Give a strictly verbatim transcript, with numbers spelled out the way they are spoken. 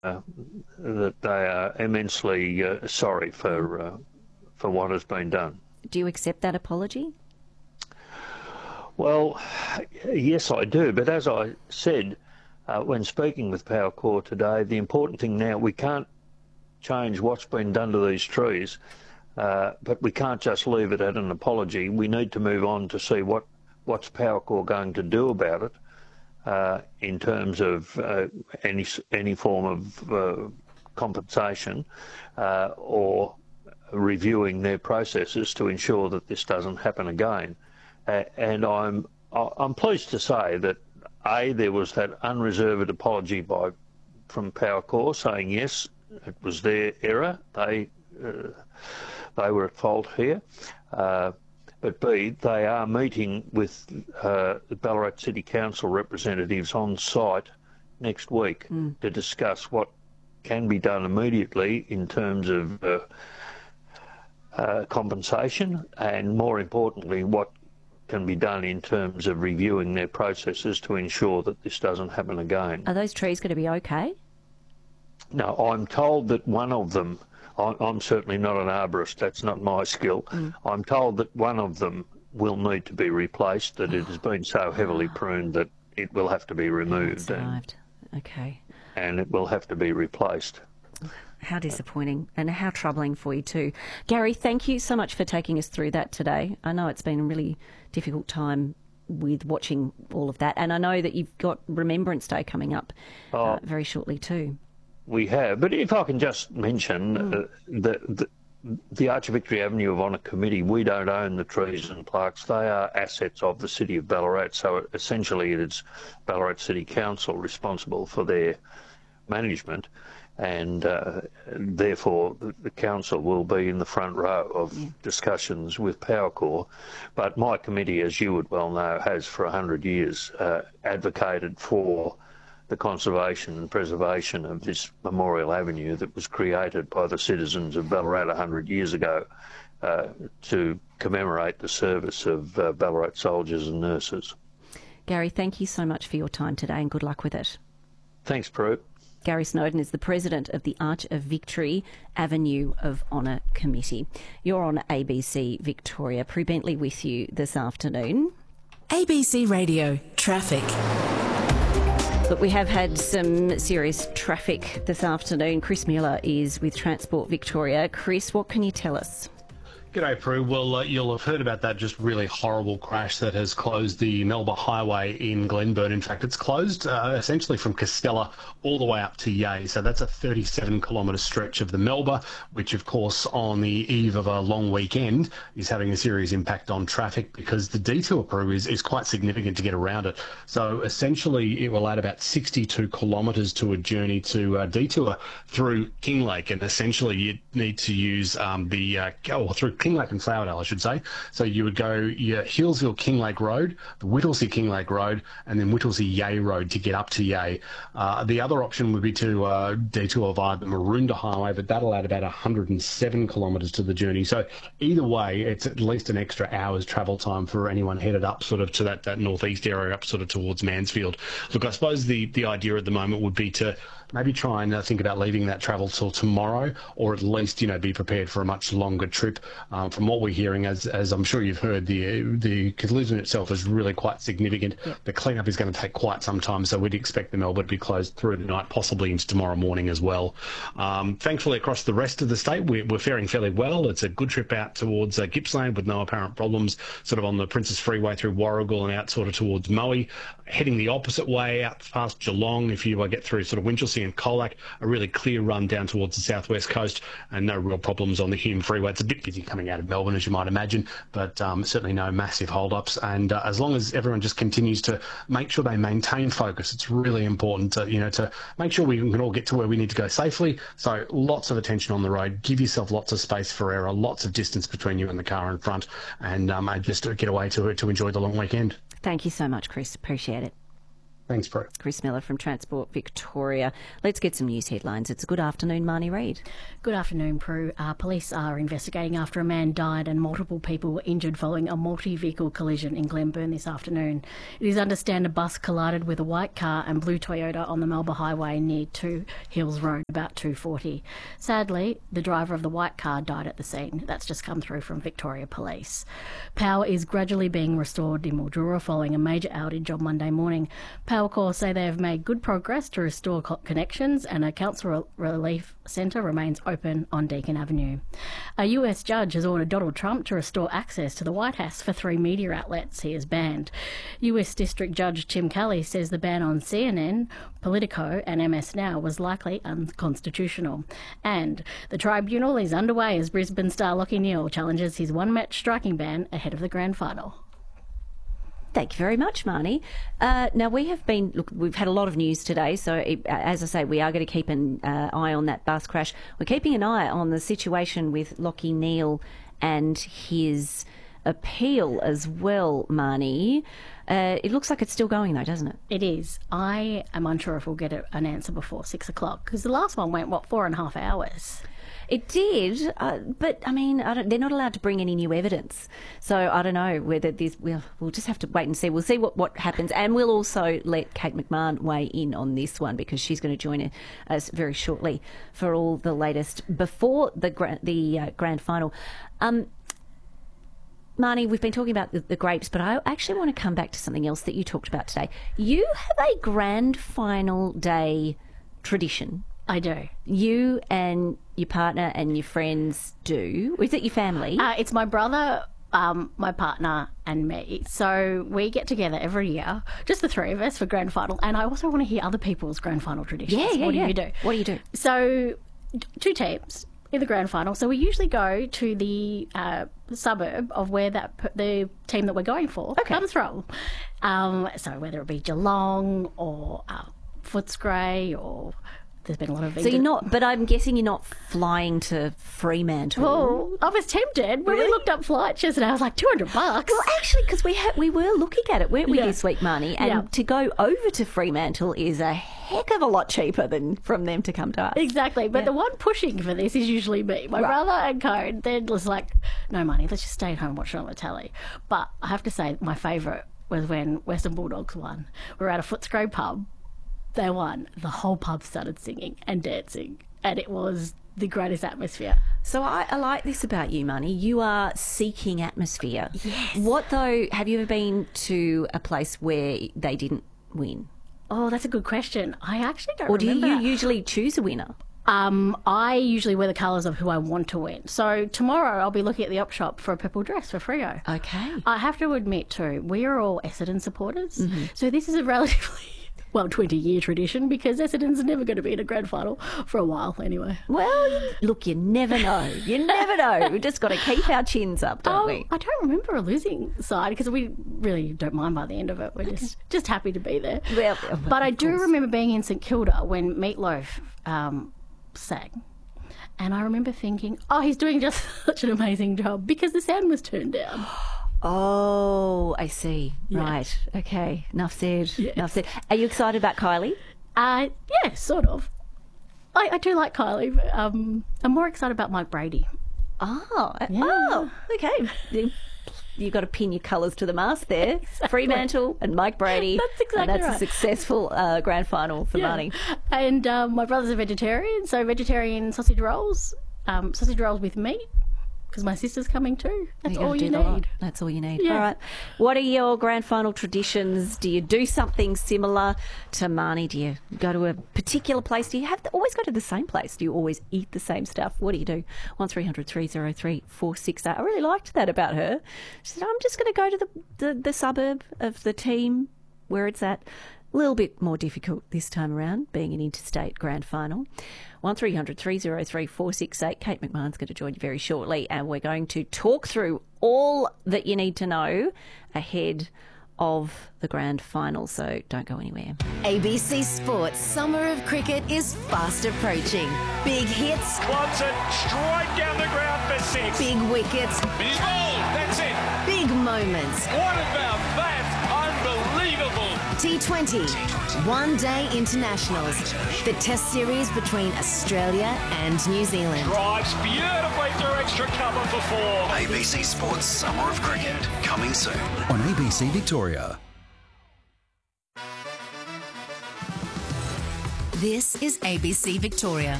uh, that they are immensely uh, sorry for uh, for what has been done. Do you accept that apology? Well, yes, I do. But as I said uh, when speaking with Powercor today, the important thing now, we can't change what's been done to these trees, uh, but we can't just leave it at an apology. We need to move on to see what what's Powercor going to do about it uh, in terms of uh, any any form of uh, compensation uh, or reviewing their processes to ensure that this doesn't happen again. Uh, and I'm I'm pleased to say that A, there was that unreserved apology by from Powercor saying yes, it was their error. They uh, they were at fault here. Uh, but B, they are meeting with uh, the Ballarat City Council representatives on site next week mm. to discuss what can be done immediately in terms of uh, uh, compensation, and more importantly, what can be done in terms of reviewing their processes to ensure that this doesn't happen again. Are those trees going to be okay? No, I'm told that one of them, I'm certainly not an arborist, that's not my skill. Mm. I'm told that one of them will need to be replaced, that it has been so heavily pruned that it will have to be removed. And, okay. And it will have to be replaced. How disappointing, and how troubling for you too. Gary, thank you so much for taking us through that today. I know it's been a really difficult time with watching all of that, and I know that you've got Remembrance Day coming up oh, uh, very shortly too. We have, but if I can just mention mm. uh, the, the the Arch Victory Avenue of Honour Committee, we don't own the trees and plaques. They are assets of the City of Ballarat, so essentially it is Ballarat City Council responsible for their management, and uh, therefore the council will be in the front row of yeah. discussions with Powercor. But my committee, as you would well know, has for a hundred years uh, advocated for the conservation and preservation of this Memorial Avenue that was created by the citizens of Ballarat a hundred years ago uh, to commemorate the service of uh, Ballarat soldiers and nurses. Gary, thank you so much for your time today, and good luck with it. Thanks, Prue. Gary Snowden is the president of the Arch of Victory Avenue of Honour Committee. You're on A B C Victoria. Prue Bentley with you this afternoon. A B C Radio Traffic. Look, we have had some serious traffic this afternoon. Chris Mueller is with Transport Victoria. Chris, what can you tell us? G'day, Prue. Well, uh, you'll have heard about that just really horrible crash that has closed the Melba Highway in Glenburn. In fact, it's closed uh, essentially from Castella all the way up to Yea. So that's a thirty-seven kilometre stretch of the Melba, which, of course, on the eve of a long weekend is having a serious impact on traffic because the detour, Prue, is, is quite significant to get around it. So essentially, it will add about sixty-two kilometres to a journey to uh, detour through Kinglake, and essentially you need to use um, the uh, oh, through Kinglake and Flowerdale, I should say. So you would go your Hillsville Kinglake Road, the Whittlesea Kinglake Road, and then Whittlesea Yea Road to get up to Yea. Uh, the other option would be to uh, detour via the Maroondah Highway, but that'll add about one hundred seven kilometres to the journey. So either way, it's at least an extra hour's travel time for anyone headed up sort of to that, that northeast area, up sort of towards Mansfield. Look, I suppose the, the idea at the moment would be to maybe try and uh, think about leaving that travel till tomorrow, or at least, you know, be prepared for a much longer trip. Um, from what we're hearing, as as I'm sure you've heard, the the collision itself is really quite significant. Yeah. The cleanup is going to take quite some time, so we'd expect the Melbourne to be closed through the night, possibly into tomorrow morning as well. Um, thankfully, across the rest of the state, we're, we're faring fairly well. It's a good trip out towards uh, Gippsland with no apparent problems, sort of on the Princess Freeway through Warrigal and out sort of towards Moe. Heading the opposite way out past Geelong, if you uh, get through sort of Winchelsea and Colac, a really clear run down towards the southwest coast, and no real problems on the Hume Freeway. It's a bit busy coming out of Melbourne, as you might imagine, but um, certainly no massive hold-ups. And uh, as long as everyone just continues to make sure they maintain focus, it's really important to, you know, to make sure we can all get to where we need to go safely. So lots of attention on the road. Give yourself lots of space for error, lots of distance between you and the car in front, and um, just get away to to enjoy the long weekend. Thank you so much, Chris. Appreciate it. Thanks, Prue. Chris Miller from Transport Victoria. Let's get some news headlines. It's a good afternoon, Marnie Reid. Good afternoon, Prue. Uh, police are investigating after a man died and multiple people were injured following a multi-vehicle collision in Glenburn this afternoon. It is understood a bus collided with a white car and blue Toyota on the Melbourne Highway near Two Hills Road about two forty. Sadly, the driver of the white car died at the scene. That's just come through from Victoria Police. Power is gradually being restored in Mildura following a major outage on Monday morning. Power Corps say they have made good progress to restore co- connections and a council relief centre remains open on Deakin Avenue. A U S judge has ordered Donald Trump to restore access to the White House for three media outlets he has banned. U S District Judge Tim Kelly says the ban on C N N, Politico and M S Now was likely unconstitutional. And the tribunal is underway as Brisbane star Lachie Neale challenges his one-match striking ban ahead of the grand final. Thank you very much, Marnie. Uh, now, we have been, look, we've had a lot of news today, so it, as I say, we are going to keep an uh, eye on that bus crash. We're keeping an eye on the situation with Lachie Neale and his appeal as well, Marnie. Uh, it looks like it's still going, though, doesn't it? It is. I am unsure if we'll get a, an answer before six o'clock, because the last one went, what, four and a half hours? It did, uh, but I mean, I don't, they're not allowed to bring any new evidence. So I don't know whether this. We'll, we'll just have to wait and see. We'll see what, what happens, and we'll also let Kate McMahon weigh in on this one because she's going to join us very shortly for all the latest before the gra- the uh, grand final. Um, Marnie, we've been talking about the, the grapes, but I actually want to come back to something else that you talked about today. You have a grand final day tradition. I do. You and your partner and your friends do. Is it your family? Uh, it's my brother, um, my partner and me. So we get together every year, just the three of us, for grand final. And I also want to hear other people's grand final traditions. Yeah, yeah, What yeah. do you do? What do you do? So two teams in the grand final. So we usually go to the uh, suburb of where that the team that we're going for Okay. comes from. Um, so whether it be Geelong or uh, Footscray or... There's been a lot of... So you're not, but I'm guessing you're not flying to Fremantle. Well, I was tempted. When Really? we looked up flights yesterday, I was like, two hundred bucks. Well, actually, because we ha- we were looking at it, weren't we, Yeah. this week, Marnie? And Yeah. to go over to Fremantle is a heck of a lot cheaper than from them to come to us. Exactly. But Yeah. the one pushing for this is usually me. My Right. brother and co, they're just like, no money, let's just stay at home and watch it on the telly. But I have to say, my favourite was when Western Bulldogs won. We were at a Footscray pub. They won. The whole pub started singing and dancing. And it was the greatest atmosphere. So I, I like this about you, Marnie. You are seeking atmosphere. Yes. What, though, have you ever been to a place where they didn't win? Oh, that's a good question. I actually don't Or do remember. you usually choose a winner? Um, I usually wear the colours of who I want to win. So tomorrow I'll be looking at the op shop for a purple dress for Freo. Okay. I have to admit too, we are all Essendon supporters. Mm-hmm. So this is a relatively, well, twenty-year tradition because Essendon's never going to be in a grand final for a while anyway. Well, look, you never know. You never know. We've just got to keep our chins up, don't Oh, we? I don't remember a losing side because we really don't mind by the end of it. We're just, just happy to be there. Well, well, but I of do course. remember being in St Kilda when Meatloaf um, sang. And I remember thinking, oh, he's doing just such an amazing job because the sound was turned down. Oh, I see. Right. Okay. Enough said. Yes. Enough said. Are you excited about Kylie? Uh, yeah, sort of. I, I do like Kylie, but um, I'm more excited about Mike Brady. Oh, Yeah. oh, okay. You- You've got to pin your colours to the mast there. Fremantle and Mike Brady. That's exactly and that's right. a successful uh, grand final for Marnie. And um, my brother's a vegetarian, so vegetarian sausage rolls, um, sausage rolls with meat, because my sister's coming too. That's gotta all do you the lot. need. That's all you need. Yeah. All right. What are your grand final traditions? Do you do something similar to Marnie? Do you go to a particular place? Do you have to always go to the same place? Do you always eat the same stuff? What do you do? one three hundred three oh three four six eight. I really liked that about her. She said, I'm just going to go to the, the, the suburb of the team where it's at. A little bit more difficult this time around, being an interstate grand final. one three hundred three oh three four six eight. Kate McMahon's going to join you very shortly, and we're going to talk through all that you need to know ahead of the grand final, so don't go anywhere. A B C Sports Summer of Cricket is fast approaching. Big hits, Wants it straight down the ground for six. big wickets, He's bowled. That's it. big moments. What about that? Unbelievable. T twenty, one-day internationals, the test series between Australia and New Zealand. Drives beautifully through extra cover for four. A B C Sports Summer of Cricket, coming soon on A B C Victoria. This is A B C Victoria.